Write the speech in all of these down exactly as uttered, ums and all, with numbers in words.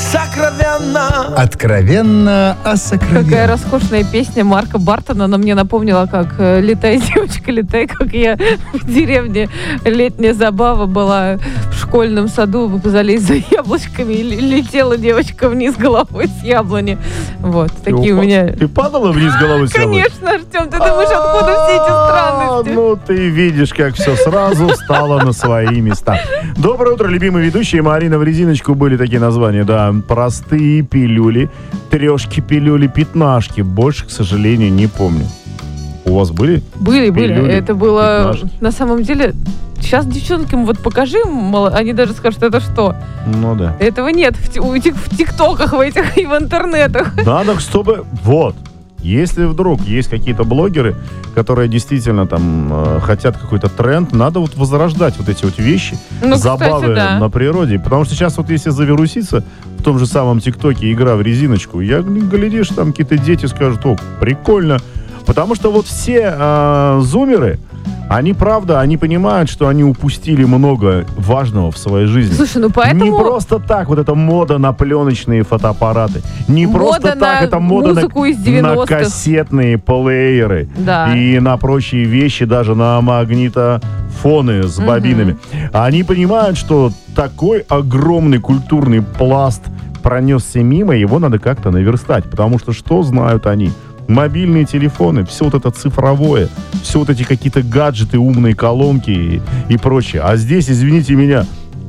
сокровенно. Откровенно о сокровенном. Какая роскошная песня Марка Бартона. Она мне напомнила, как э, «Летай, девочка, летай», как я в деревне. Летняя забава была в школьном саду. Залезть за яблочками. И летела девочка вниз головой с яблони. Вот, такие у меня... Ты падала вниз головой с яблони? Конечно, Артем, ты думаешь, откуда все эти странности? Ну, ты видишь, как все сразу стало на свои места. Доброе утро, любимые ведущие. Марина в резиночку были такие названия, да. Простые пилюли, трешки пилюли, пятнашки. Больше, к сожалению, не помню. У вас были? Были, пилюли, были. Это было, пятнашки? на самом деле... Сейчас девчонкам вот покажи, они даже скажут, это что? Ну да. Этого нет в, в, в тиктоках, в этих и в интернетах. Надо, чтобы... Вот. Если вдруг есть какие-то блогеры, которые действительно там э, хотят какой-то тренд, надо вот возрождать вот эти вот вещи, ну, забавы, кстати, да, на природе. Потому что сейчас вот если завируситься в том же самом ТикТоке игра в резиночку, я, глядишь, там какие-то дети скажут: о, прикольно. Потому что вот все э, зумеры, они, правда, они понимают, что они упустили много важного в своей жизни. Слушай, ну поэтому... Не просто так вот эта мода на пленочные фотоаппараты. Не мода просто так это мода на, на кассетные плееры. Да. И на прочие вещи, даже на магнитофоны с бобинами. Угу. Они понимают, что такой огромный культурный пласт пронесся мимо, его надо как-то наверстать. Потому что что знают они? Мобильные телефоны, все вот это цифровое, все вот эти какие-то гаджеты, умные колонки и, и прочее. А здесь, извините меня,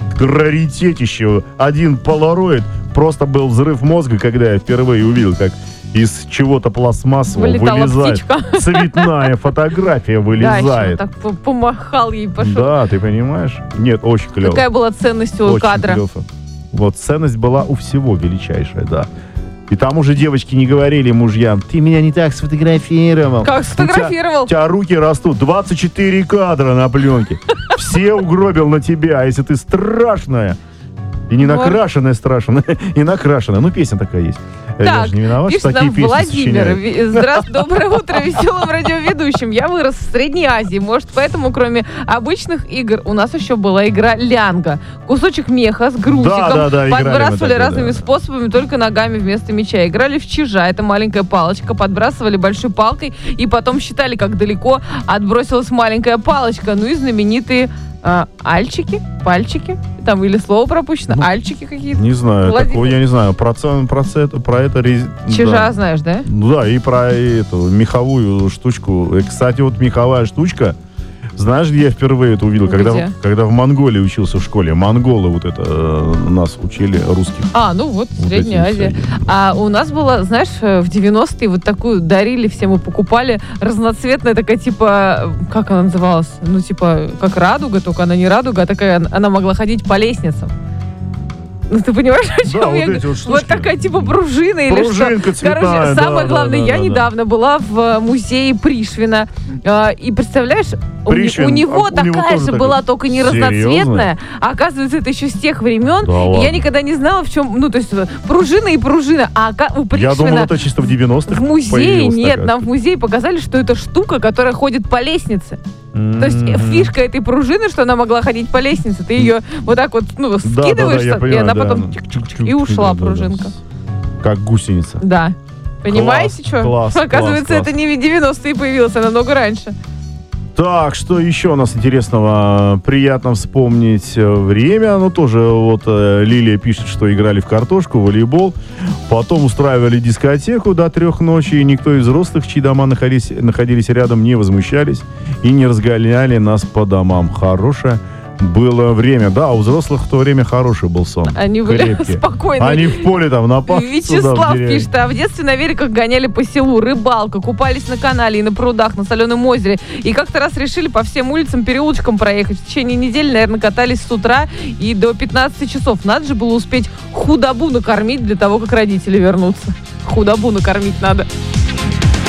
раритетище, один полароид, просто был взрыв мозга, когда я впервые увидел, как из чего-то пластмассового вылетала вылезает птичка. Цветная фотография вылезает. Да, так помахал ей, пошел. Да, ты понимаешь? Нет, очень клево. Какая была ценность у очень кадра? Клево. Вот ценность была у всего величайшая, да. И там уже девочки не говорили мужьям: ты меня не так сфотографировал. Как сфотографировал? У тебя, у тебя руки растут. двадцать четыре кадра на пленке. Все угробил на тебя. А если ты страшная, и не накрашенная, страшная, и накрашенная. Ну, песня такая есть. Так, я же не виноват, пишет что такие нам песни Владимир. сочиняют. Здравствуйте, доброе утро веселым радиоведущим. Я вырос в Средней Азии. Может, поэтому, кроме обычных игр, у нас еще была игра лянга. Кусочек меха с грузиком. Да, да, да, подбрасывали такое, разными да. способами, только ногами вместо мяча. Играли в чижа. Это маленькая палочка. Подбрасывали большой палкой и потом считали, как далеко отбросилась маленькая палочка. Ну и знаменитые а, альчики, пальчики. Там или слово пропущено, ну, альчики какие-то. Не знаю, Владимир. такого я не знаю. Про, про, это, про это... Чижа да. знаешь, да? Ну да, и про эту меховую штучку. И, кстати, вот меховая штучка, знаешь, где я впервые это увидел? Когда, когда в Монголии учился в школе. Монголы вот это э, нас учили, русских. А, ну вот, вот Средняя Азия. всякие. А у нас было, знаешь, в девяностые вот такую дарили всем и покупали разноцветная такая, типа, как она называлась? Ну, типа, как радуга, только она не радуга, а такая, она могла ходить по лестницам. Ну, ты понимаешь, о чем да, я вот, говорю? вот, вот такая типа пружина или что. Цветная, короче, да, самое да, главное, да, я да, недавно да. была в музее Пришвина. Э, и представляешь, Пришвин, у, у него а, у такая него же тоже была, такой. только не Серьезно? разноцветная. А оказывается, это еще с тех времен. Да, и ладно. я никогда не знала, в чем. Ну, то есть, пружина и пружина. А у Пришвина. Я думал, это чисто в девяностых. В музее нет. такая. Нам в музее показали, что это штука, которая ходит по лестнице. Mm-hmm. То есть фишка этой пружины, что она могла ходить по лестнице. Ты ее вот так вот, ну, скидываешь, да, да, да, и она да, потом да. и ушла Да, да, пружинка. да. Как гусеница. Да. Понимаете, что? Класс, Оказывается, класс, это не в девяностые появилось, а намного раньше. Так, что еще у нас интересного? Приятно вспомнить время. Ну, тоже вот э, Лилия пишет, что играли в картошку, волейбол. Потом устраивали дискотеку до трех ночи, и никто из взрослых, чьи дома находились, находились рядом, не возмущались и не разгоняли нас по домам. Хорошее было время. Да, у взрослых в то время хороший был сон. Они были крепкие. спокойны. Они в поле там на пасу. Вячеслав пишет, а в детстве на великах гоняли по селу, рыбалка, купались на канале и на прудах, на соленом озере. И как-то раз решили по всем улицам, переулочкам проехать. В течение недели, наверное, катались с утра и до пятнадцати часов. Надо же было успеть худобу накормить для того, как родители вернутся. Худобу накормить надо.